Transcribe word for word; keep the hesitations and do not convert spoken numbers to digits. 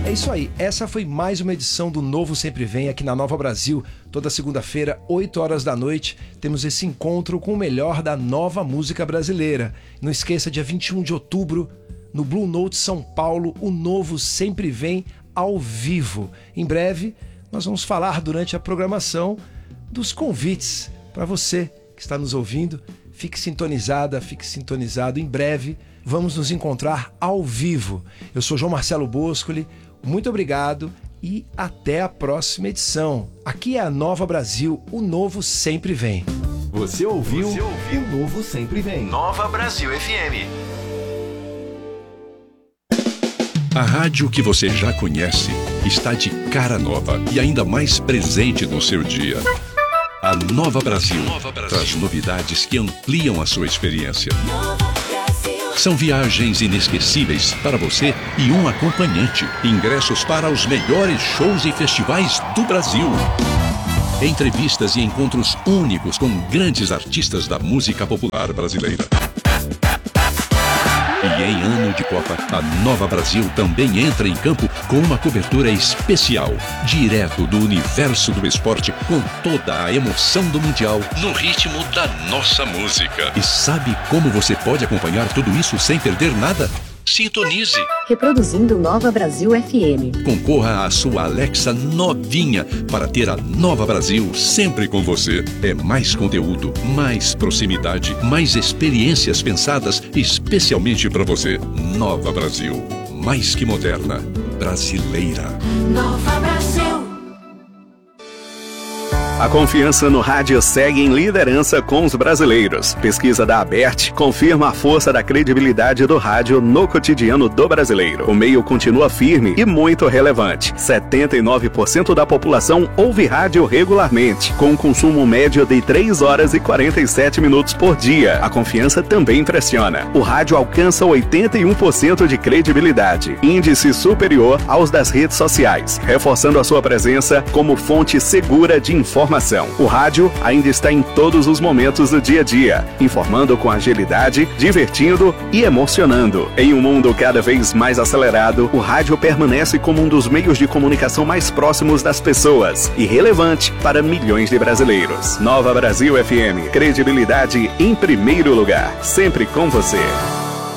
É isso aí, essa foi mais uma edição do Novo Sempre Vem aqui na Nova Brasil. Toda segunda-feira, oito horas da noite, temos esse encontro com o melhor da nova música brasileira. Não esqueça, dia vinte e um de outubro, no Blue Note São Paulo, o Novo Sempre Vem ao vivo. Em breve, nós vamos falar durante a programação dos convites para você que está nos ouvindo. Fique sintonizada, fique sintonizado. Em breve, vamos nos encontrar ao vivo. Eu sou João Marcelo Boscoli. Muito obrigado e até a próxima edição. Aqui é a Nova Brasil, o Novo Sempre Vem. Você ouviu, Você ouviu. O Novo Sempre Vem. Nova Brasil F M. A rádio que você já conhece está de cara nova e ainda mais presente no seu dia. A Nova Brasil, Nova Brasil traz novidades que ampliam a sua experiência. São viagens inesquecíveis para você e um acompanhante. Ingressos para os melhores shows e festivais do Brasil. Entrevistas e encontros únicos com grandes artistas da música popular brasileira. E em ano de Copa, a Nova Brasil também entra em campo com uma cobertura especial, direto do universo do esporte, com toda a emoção do Mundial, no ritmo da nossa música. E sabe como você pode acompanhar tudo isso sem perder nada? Sintonize. Reproduzindo Nova Brasil F M. Concorra à sua Alexa novinha para ter a Nova Brasil sempre com você. É mais conteúdo, mais proximidade, mais experiências pensadas especialmente para você. Nova Brasil, mais que moderna, brasileira. Nova Brasil. A confiança no rádio segue em liderança com os brasileiros. Pesquisa da Abert confirma a força da credibilidade do rádio no cotidiano do brasileiro. O meio continua firme e muito relevante. setenta e nove por cento da população ouve rádio regularmente, com um consumo médio de três horas e quarenta e sete minutos por dia. A confiança também impressiona. O rádio alcança oitenta e um por cento de credibilidade, índice superior aos das redes sociais, reforçando a sua presença como fonte segura de informação. O rádio ainda está em todos os momentos do dia a dia, informando com agilidade, divertindo e emocionando. Em um mundo cada vez mais acelerado, o rádio permanece como um dos meios de comunicação mais próximos das pessoas e relevante para milhões de brasileiros. Nova Brasil F M, credibilidade em primeiro lugar, sempre com você.